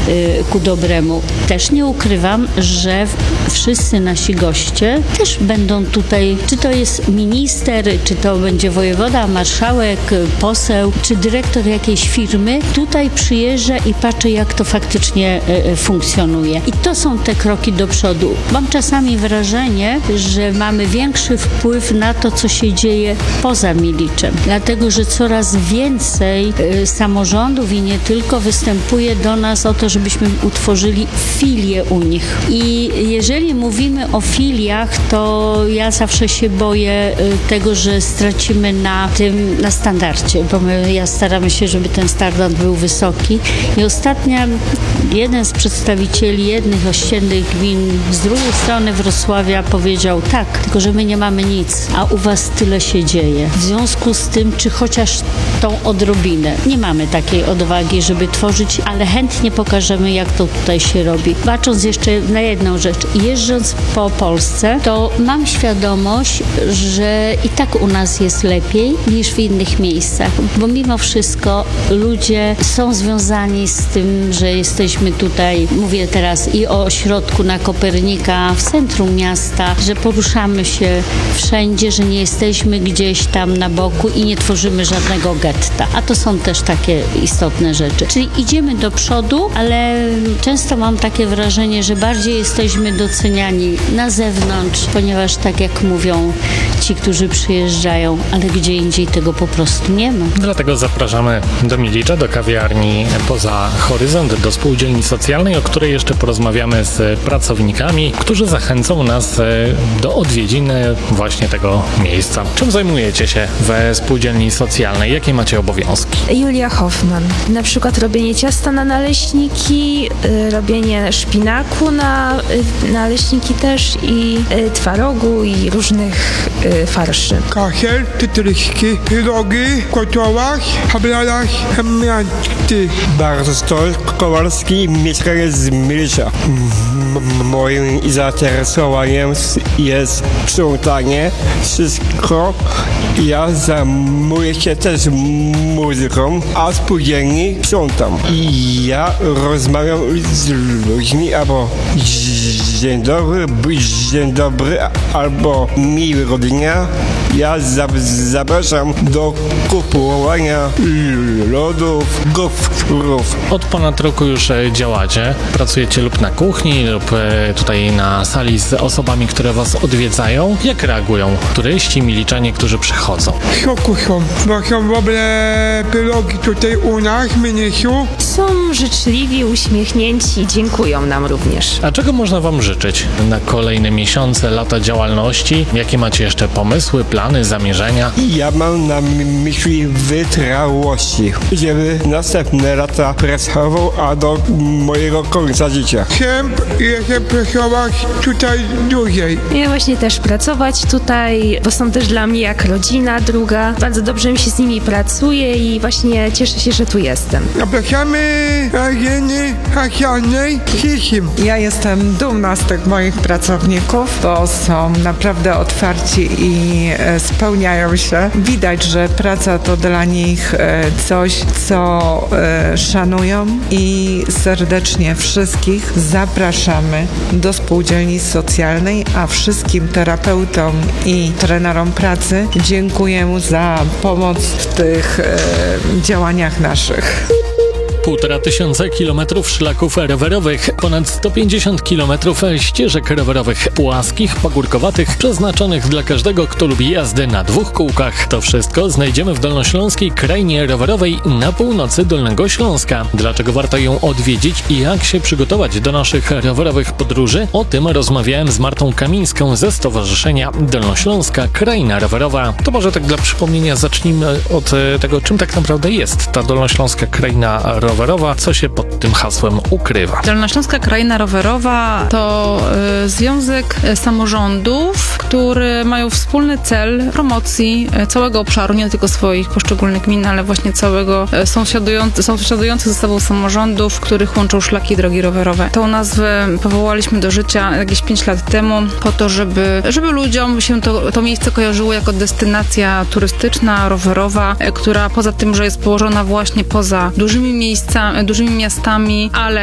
ku dobremu. Też nie ukrywam, że wszyscy nasi goście też będą tutaj, czy to jest minister, czy to będzie wojewoda, marszałek, poseł, czy dyrektor jakiejś firmy, tutaj przyjeżdża i patrzy, jak to faktycznie funkcjonuje. I to są te kroki do przodu. Mam czasami wrażenie, że mamy większy wpływ na to, co się dzieje poza Miliczem. Dlatego, że coraz więcej samorządów i nie tylko występuje do nas o to, żebyśmy utworzyli filię u nich. I jeżeli mówimy o filiach, to ja zawsze się boję tego, że stracimy na standardzie, bo ja staramy się, żeby ten standard był wysoki. I ostatnio jeden z przedstawicieli jednych ościennych gmin z drugiej strony Wrocławia powiedział tak, tylko że my nie mamy nic, a u was tyle się dzieje. W związku z tym, czy chociaż tą odrobinę. Nie mamy takiej odwagi, żeby tworzyć, ale chętnie pokażemy, jak to tutaj się robi. Bacząc jeszcze na jedną rzecz, jeżdżąc po Polsce, to mam świadomość, że i tak u nas jest lepiej niż w innych miejscach, bo mimo wszystko ludzie są związani z tym, że jesteśmy tutaj, mówię teraz i o ośrodku na Kopernika w centrum miasta, że poruszamy się wszędzie, że nie jesteśmy gdzieś tam na boku i nie tworzymy żadnego getta. A to są też takie istotne rzeczy. Czyli idziemy do przodu, ale często mam takie wrażenie, że bardziej jesteśmy doceniani na zewnątrz, ponieważ tak jak mówią ci, którzy przyjeżdżają, ale gdzie indziej tego po prostu nie ma. Dlatego zapraszamy do Milicza, do kawiarni Poza Horyzont, do spółdzielni socjalnej, o której jeszcze porozmawiamy z pracownikami, którzy zachęcą nas do odwiedzin właśnie tego miejsca. Czym zajmujecie się we spółdzielni socjalnej? Jakie macie obowiązki? Julia Hoffman. Na przykład robienie ciasta na naleśniki, robienie szpinaku na naleśniki też i twarogu i różnych farszy. Kaszel, tytryśki, pyrogi, w kotołach, hablalach, hemniaczki. Bartosz Kowalski, mieszkaniec z Milicza. Moim zainteresowaniem jest sprzątanie, wszystko. Ja zajmuję się też muzyką, a w spółdzielni sprzątam. I ja rozmawiam z ludźmi albo dzień dobry, albo miłego dnia. Ja zapraszam do kupowania lodów, gofrów. Od ponad roku już działacie, pracujecie lub na kuchni, lub tutaj na sali z osobami, które was odwiedzają. Jak reagują turyści, miliczanie, którzy przychodzą? W szoku są, bo są dobre pyrogi tutaj u nas w Miliczu. Są życzliwi, uśmiechnięci, dziękują nam również. A czego można wam życzyć na kolejne miesiące, lata działalności? Jakie macie jeszcze pomysły, plany, zamierzenia? Ja mam na myśli wytrwałości, żeby następne lata pracował, a do mojego końca życia. Chcę jeszcze pracować tutaj dłużej. Ja właśnie też pracować tutaj, bo są też dla mnie jak rodzina druga. Bardzo dobrze mi się z nimi pracuje i właśnie cieszę się, że tu jestem. Zapraszamy agendy socjalnej wszystkim. Ja jestem dumna z tych moich pracowników, bo są naprawdę otwarci i spełniają się. Widać, że praca to dla nich coś, co szanują i serdecznie wszystkich zapraszamy do spółdzielni socjalnej, a wszystkim terapeutom i trenerom pracy dziękuję za pomoc w tych działaniach naszych. 1500 kilometrów szlaków rowerowych, ponad 150 kilometrów ścieżek rowerowych, płaskich, pagórkowatych, przeznaczonych dla każdego, kto lubi jazdy na dwóch kółkach. To wszystko znajdziemy w Dolnośląskiej Krainie Rowerowej na północy Dolnego Śląska. Dlaczego warto ją odwiedzić i jak się przygotować do naszych rowerowych podróży? O tym rozmawiałem z Martą Kamińską ze Stowarzyszenia Dolnośląska Kraina Rowerowa. To może tak dla przypomnienia zacznijmy od tego, czym tak naprawdę jest ta Dolnośląska Kraina Rowerowa, co się pod tym hasłem ukrywa. Dolnośląska Kraina Rowerowa to związek samorządów, które mają wspólny cel promocji całego obszaru, nie tylko swoich poszczególnych gmin, ale właśnie całego sąsiadujących ze sobą samorządów, w których łączą szlaki i drogi rowerowe. Tą nazwę powołaliśmy do życia jakieś 5 lat temu po to, żeby ludziom się to miejsce kojarzyło jako destynacja turystyczna, rowerowa, która poza tym, że jest położona właśnie poza dużymi miastami, ale